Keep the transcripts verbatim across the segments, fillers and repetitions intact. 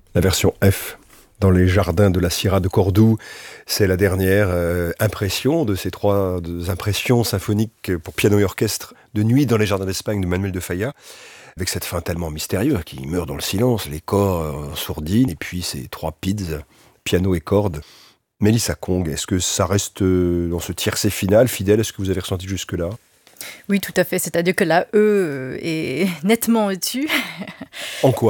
La version F, dans les jardins de la Sierra de Cordoue, c'est la dernière euh, impression de ces trois de, impressions symphoniques pour piano et orchestre de Nuit dans les jardins d'Espagne de Manuel de Falla, avec cette fin tellement mystérieuse qui meurt dans le silence, les corps en sourdine, et puis ces trois pids, piano et cordes. Mélissa Kong, est-ce que ça reste euh, dans ce tiercé final fidèle à ce que vous avez ressenti jusque-là ? Oui, tout à fait. C'est-à-dire que la E est nettement au-dessus. En quoi ?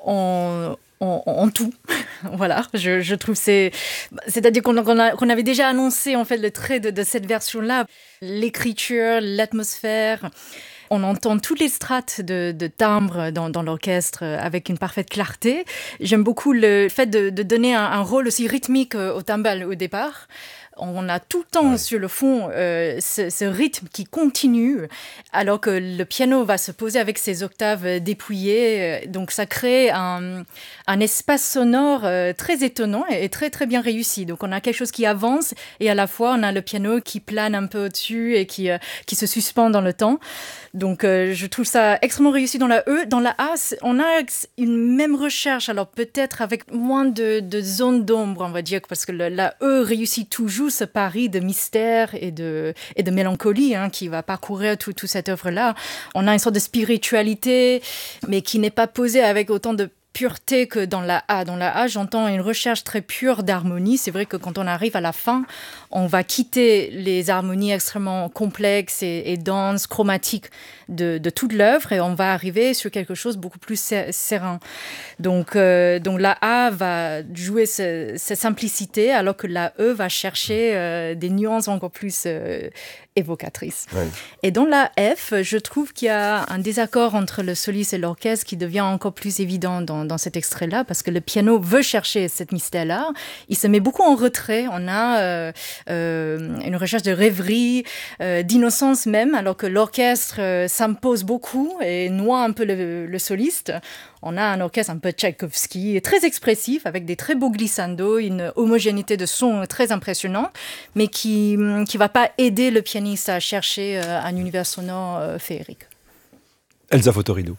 En, en, en tout. Voilà, je, je trouve c'est... C'est-à-dire qu'on, qu'on, a, qu'on avait déjà annoncé en fait, le trait de, de cette version-là. L'écriture, l'atmosphère... On entend toutes les strates de, de timbres dans, dans l'orchestre avec une parfaite clarté. J'aime beaucoup le fait de, de donner un, un rôle aussi rythmique au timbal au départ. On a tout le temps ouais. sur le fond euh, ce, ce rythme qui continue, alors que le piano va se poser avec ses octaves dépouillées. Donc ça crée un, un espace sonore euh, très étonnant et très très bien réussi. Donc on a quelque chose qui avance et à la fois on a le piano qui plane un peu au-dessus et qui, euh, qui se suspend dans le temps. Donc euh, je trouve ça extrêmement réussi dans la E. Dans la A, on a une même recherche, alors peut-être avec moins de, de zones d'ombre, on va dire, parce que le, la E réussit toujours ce pari de mystère et de, et de mélancolie hein, qui va parcourir toute tout cette œuvre-là. On a une sorte de spiritualité, mais qui n'est pas posée avec autant de pureté que dans la A. Dans la A, j'entends une recherche très pure d'harmonie. C'est vrai que quand on arrive à la fin, on va quitter les harmonies extrêmement complexes et, et denses, chromatiques de, de toute l'œuvre et on va arriver sur quelque chose de beaucoup plus sé- serein. Donc, euh, donc la A va jouer cette simplicité alors que la E va chercher euh, des nuances encore plus euh, évocatrices. Ouais. Et dans la F, je trouve qu'il y a un désaccord entre le soliste et l'orchestre qui devient encore plus évident dans, dans cet extrait-là parce que le piano veut chercher cette mystère-là. Il se met beaucoup en retrait. On a euh, euh, une recherche de rêverie, euh, d'innocence même, alors que l'orchestre euh, s'impose beaucoup et noie un peu le, le soliste. On a un orchestre un peu Tchaïkovski, très expressif, avec des très beaux glissandos, une homogénéité de son très impressionnante, mais qui ne va pas aider le pianiste à chercher euh, un univers sonore euh, féerique. Elsa Fotorido.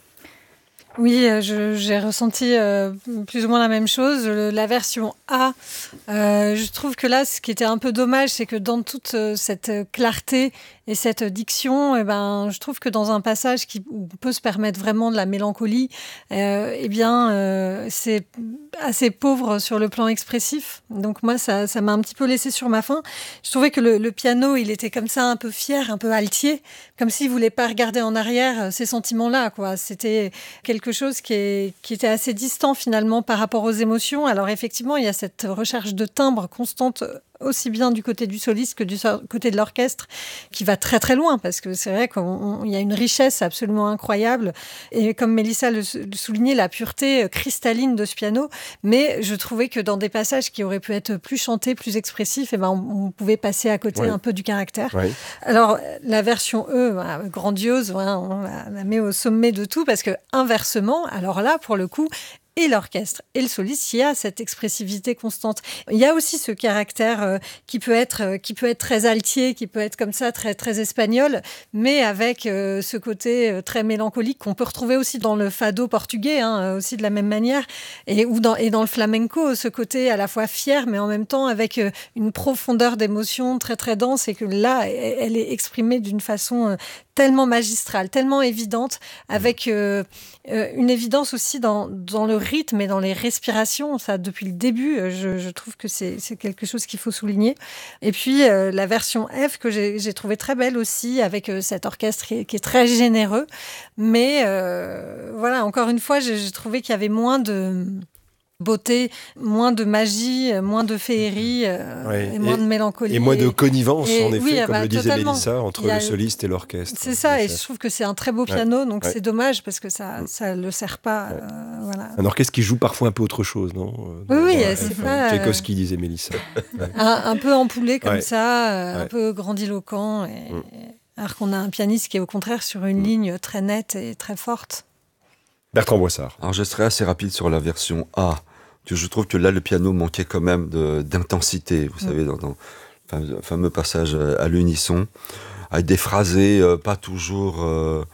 Oui, je, j'ai ressenti euh, plus ou moins la même chose. Le, la version A, euh, je trouve que là, ce qui était un peu dommage, c'est que dans toute euh, cette clarté et cette diction, eh ben, je trouve que dans un passage qui où on peut se permettre vraiment de la mélancolie, euh, eh bien, euh, c'est assez pauvre sur le plan expressif. Donc moi, ça, ça m'a un petit peu laissé sur ma faim. Je trouvais que le, le piano, il était comme ça, un peu fier, un peu altier, comme s'il voulait pas regarder en arrière ces sentiments-là, quoi. C'était quelque chose qui, est, qui était assez distant finalement par rapport aux émotions. Alors effectivement, il y a cette recherche de timbre constante aussi bien du côté du soliste que du so- côté de l'orchestre, qui va très très loin, parce que c'est vrai qu'il y a une richesse absolument incroyable, et comme Mélissa le, le soulignait, la pureté cristalline de ce piano, mais je trouvais que dans des passages qui auraient pu être plus chantés, plus expressifs, eh ben on, on pouvait passer à côté oui. un peu du caractère. Oui. Alors, la version E, bah, grandiose, ouais, on la, la met au sommet de tout, parce que inversement, alors là, pour le coup, et l'orchestre et le soliste, il y a cette expressivité constante. Il y a aussi ce caractère euh, qui peut être euh, qui peut être très altier, qui peut être comme ça très très espagnol, mais avec euh, ce côté euh, très mélancolique qu'on peut retrouver aussi dans le fado portugais, hein, aussi de la même manière, et ou dans et dans le flamenco, ce côté à la fois fier, mais en même temps avec euh, une profondeur d'émotion très très dense, et que là, elle est exprimée d'une façon euh, tellement magistrale, tellement évidente, avec euh, euh, une évidence aussi dans dans le rythme et dans les respirations. Ça, depuis le début, je, je trouve que c'est, c'est quelque chose qu'il faut souligner. Et puis, euh, la version F, que j'ai, j'ai trouvée très belle aussi, avec euh, cet orchestre qui est, qui est très généreux. Mais euh, voilà, encore une fois, j'ai, j'ai trouvé qu'il y avait moins de beauté, moins de magie, moins de féerie, euh, ouais, et moins et, de mélancolie. Et moins de connivence, et, en effet, oui, comme bah, le disait totalement. Mélissa, entre a, le soliste et l'orchestre. C'est ça, et je trouve que c'est un très beau piano, ouais, donc ouais. c'est dommage, parce que ça ne le sert pas. Ouais. Euh, voilà. Un orchestre qui joue parfois un peu autre chose, non ? dans, Oui, oui, c'est F, pas... Tchaïkovski, disait Mélissa. Ouais. un, un peu ampoulé comme ouais. ça, euh, ouais. un peu grandiloquent, et, mm. alors qu'on a un pianiste qui est au contraire sur une mm. ligne très nette et très forte. Bertrand Boissard. Alors je serai assez rapide sur la version A. Je trouve que là, le piano manquait quand même de, d'intensité, vous mmh. savez, dans, dans le fameux passage à l'unisson, avec des phrasés euh, pas toujours euh,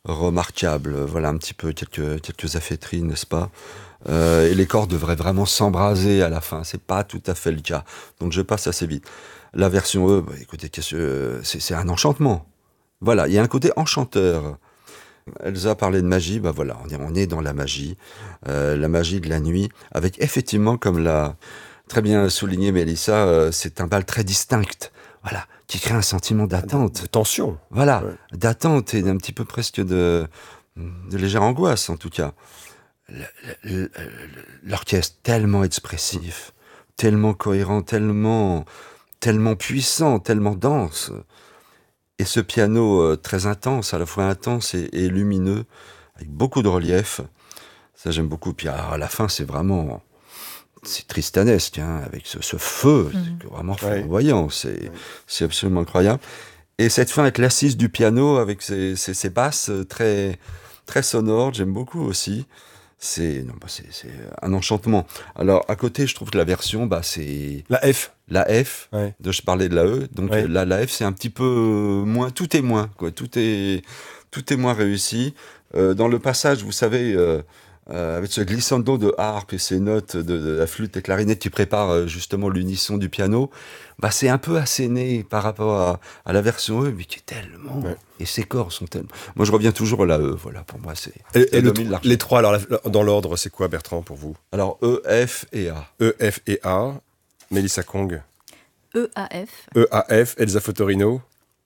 remarquable. Voilà un petit peu quelques, quelques affaîtries, n'est-ce pas? euh, Et les cordes devraient vraiment s'embraser à la fin. C'est pas tout à fait le cas. Donc je passe assez vite. La version E, bah, écoutez, qu'est-ce que, c'est, c'est un enchantement. Voilà, il y a un côté enchanteur. Elsa parlait de magie, bah voilà, on est, on est dans la magie, euh, la magie de la nuit, avec effectivement, comme l'a très bien souligné Mélissa, euh, c'est un bal très distinct, voilà, qui crée un sentiment d'attente. De tension. Voilà, Ouais. d'attente et d'un petit peu presque de, de légère angoisse, en tout cas. Le- le- le- L'orchestre tellement expressif, tellement cohérent, tellement, tellement puissant, tellement dense. Et ce piano euh, très intense, à la fois intense et, et lumineux, avec beaucoup de relief, ça j'aime beaucoup. Puis alors, à la fin, c'est vraiment, c'est tristanesque, hein, avec ce, ce feu, Mhm. c'est vraiment Ouais. flamboyant, c'est, Ouais. c'est absolument incroyable. Et cette fin avec l'assise du piano, avec ses, ses, ses basses très, très sonores, j'aime beaucoup aussi. C'est, non, bah, c'est, c'est un enchantement. Alors, à côté, je trouve que la version, bah, c'est La F. la F, Ouais. de je parlais de la E, donc Ouais. là, la F, c'est un petit peu moins, tout est moins, quoi, tout est, tout est moins réussi. Euh, dans le passage, vous savez, euh, euh, avec ce glissando de harpe et ces notes de, de la flûte et clarinette qui préparent euh, justement l'unisson du piano, bah, c'est un peu asséné par rapport à, à la version E, mais qui est tellement... Ouais. Et ces corps sont tellement... Moi, je reviens toujours à la E, voilà, pour moi, c'est... Et, ça et le domine tro- largement. les trois, alors la- dans l'ordre, c'est quoi, Bertrand, pour vous? Alors, E, F et A. E, F et A. Mélissa Kong. E A F. E, A, F. Elsa Fotorino.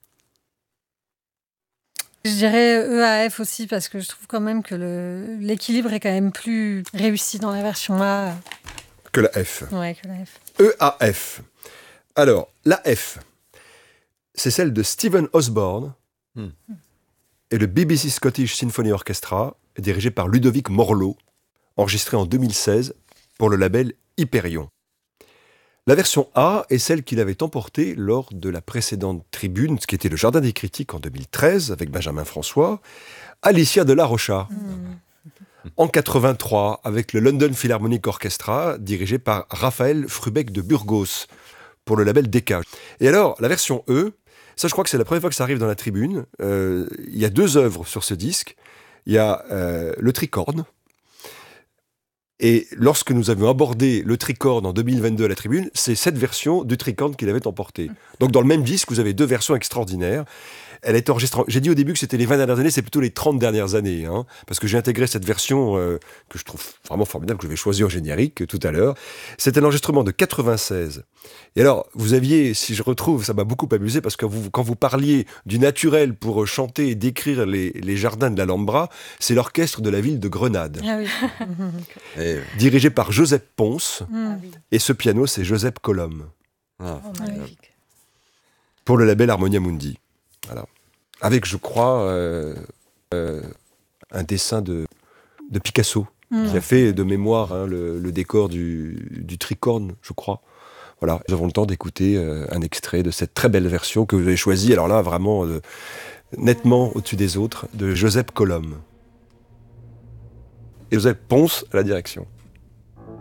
Je dirais E A F aussi parce que je trouve quand même que le, l'équilibre est quand même plus réussi dans la version A Que la F. ouais, que la F. E, A, F. Alors, la F, c'est celle de Stephen Osborne Hmm. et le B B C Scottish Symphony Orchestra, dirigé par Ludovic Morlot, enregistré en deux mille seize pour le label Hyperion. La version A est celle qu'il avait emportée lors de la précédente tribune, ce qui était le Jardin des Critiques en deux mille treize, avec Benjamin François, Alicia de la Rocha. En quatre-vingt-trois, avec le London Philharmonic Orchestra, dirigé par Raphaël Frubeck de Burgos, pour le label Decca. Et alors, la version E, ça je crois que c'est la première fois que ça arrive dans la tribune. Euh, Il y a deux œuvres sur ce disque. Il y a euh, le tricorne. Et lorsque nous avions abordé le tricorne en deux mille vingt-deux à la tribune, c'est cette version du tricorne qu'il avait emporté. Donc dans le même disque, vous avez deux versions extraordinaires. Elle a été enregistrée. J'ai dit au début que c'était les vingt dernières années, c'est plutôt les trente dernières années, hein, parce que j'ai intégré cette version euh, que je trouve vraiment formidable, que je vais choisir au générique euh, tout à l'heure. C'était l'enregistrement de quatre-vingt-seize. Et alors, vous aviez, si je retrouve, ça m'a beaucoup amusé, parce que vous, quand vous parliez du naturel pour chanter et décrire les, les jardins de l'Alhambra, c'est l'orchestre de la ville de Grenade, Ah oui. Et, dirigé par Joseph Pons, Mm. oui. et ce piano, c'est Joseph Colom, ah. Oh, magnifique. pour le label Harmonia Mundi. Voilà. Avec, je crois, euh, euh, un dessin de, de Picasso, Mm. qui a fait de mémoire hein, le, le décor du, du tricorne, je crois. Voilà, nous avons le temps d'écouter euh, un extrait de cette très belle version que vous avez choisie, alors là, vraiment euh, nettement au-dessus des autres, de Joseph Colom. Et Joseph Pons à la direction.